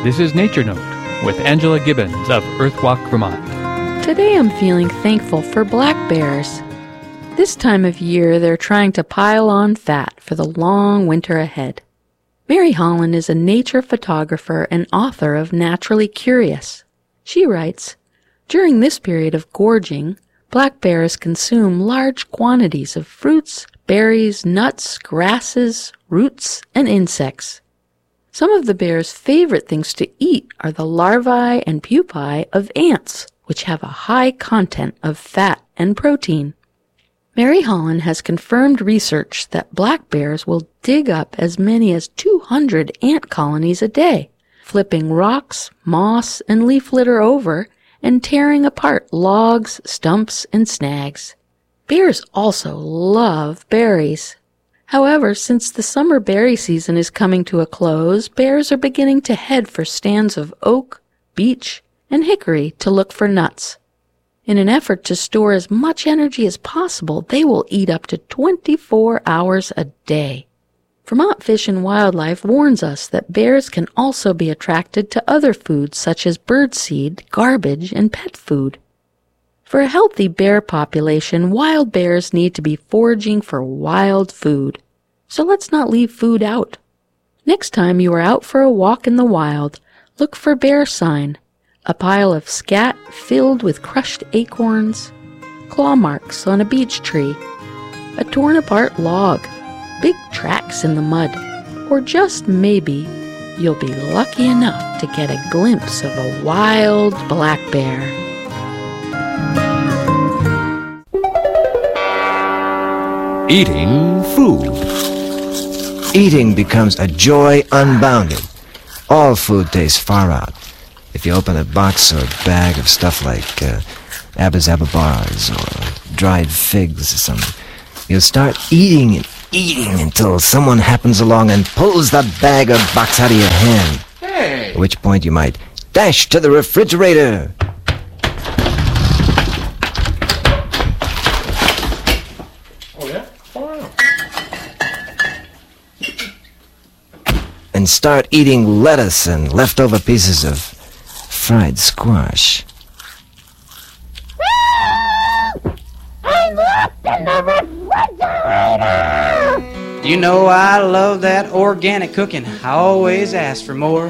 This is Nature Note with Angela Gibbons of Earthwalk, Vermont. Today I'm feeling thankful for black bears. This time of year they're trying to pile on fat for the long winter ahead. Mary Holland is a nature photographer and author of Naturally Curious. She writes, "During this period of gorging, black bears consume large quantities of fruits, berries, nuts, grasses, roots, and insects. Some of the bear's favorite things to eat are the larvae and pupae of ants, which have a high content of fat and protein." Mary Holland has confirmed research that black bears will dig up as many as 200 ant colonies a day, flipping rocks, moss, and leaf litter over and tearing apart logs, stumps, and snags. Bears also love berries. However, since the summer berry season is coming to a close, bears are beginning to head for stands of oak, beech, and hickory to look for nuts. In an effort to store as much energy as possible, they will eat up to 24 hours a day. Vermont Fish and Wildlife warns us that bears can also be attracted to other foods such as birdseed, garbage, and pet food. For a healthy bear population, wild bears need to be foraging for wild food. So let's not leave food out. Next time you are out for a walk in the wild, look for bear sign, a pile of scat filled with crushed acorns, claw marks on a beech tree, a torn apart log, big tracks in the mud, or just maybe you'll be lucky enough to get a glimpse of a wild black bear. Eating food. Eating becomes a joy unbounded. All food tastes far out. If you open a box or bag of stuff like Abba's Abba bars or dried figs or something, you'll start eating and eating until someone happens along and pulls the bag or box out of your hand. Hey! At which point you might dash to the refrigerator. And start eating lettuce and leftover pieces of fried squash. I looked in the refrigerator! You know I love that organic cooking. I always ask for more.